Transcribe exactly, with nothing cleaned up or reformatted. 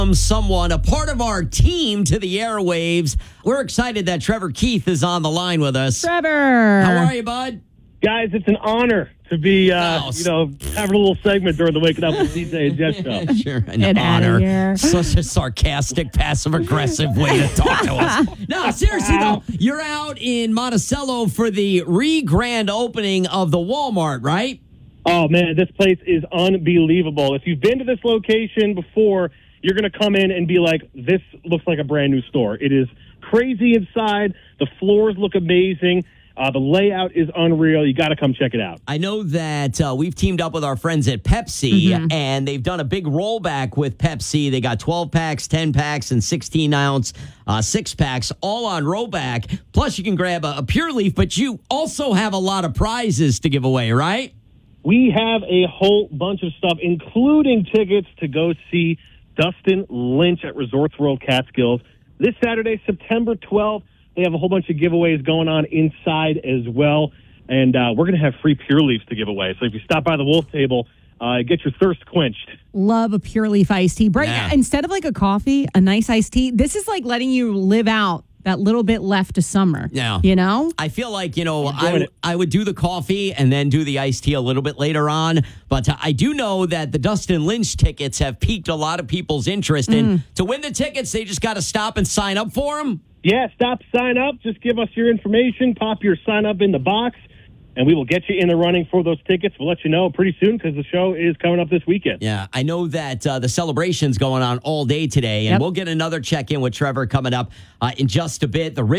someone, a part of our team to the airwaves. We're excited that Trevor Keith is on the line with us. Trevor. How are you, bud? Guys, it's an honor to be, uh, Oh, you know, having a little segment during the Waking Up with D J and Jet show. Sure, an Get outta honor. here. Such a sarcastic, passive-aggressive way to talk to us. No, seriously, though, you're out in Monticello for the re-grand opening of the Walmart, right? Oh, man, this place is unbelievable. If you've been to this location before, you're going to come in and be like, this looks like a brand new store. It is crazy inside. The floors look amazing. Uh, the layout is unreal. You got to come check it out. I know that uh, we've teamed up with our friends at Pepsi, Mm-hmm. and they've done a big rollback with Pepsi. They got twelve packs, ten packs, and sixteen ounce uh, six packs, all on rollback. Plus, you can grab a, a Pure Leaf, but you also have a lot of prizes to give away, right? We have a whole bunch of stuff, including tickets to go see Dustin Lynch at Resorts World Catskills this Saturday, September twelfth. They have a whole bunch of giveaways going on inside as well. And uh, we're going to have free Pure Leafs to give away. So if you stop by the Wolf Table, uh, get your thirst quenched. Love a Pure Leaf iced tea. Bring, Yeah. Instead of like a coffee, a nice iced tea. This is like letting you live out that little bit left of summer. Yeah. You know? I feel like, you know, enjoying I, it. I would do the coffee and then do the iced tea a little bit later on. But uh, I do know that the Dustin Lynch tickets have piqued a lot of people's interest. And to win the tickets, they just got to stop and sign up for them. Yeah, stop, sign up. Just give us your information. Pop your sign up in the box, and we will get you in the running for those tickets. We'll let you know pretty soon because the show is coming up this weekend. Yeah, I know that uh, the celebration's going on all day today, and Yep. we'll get another check-in with Trevor coming up uh, in just a bit. The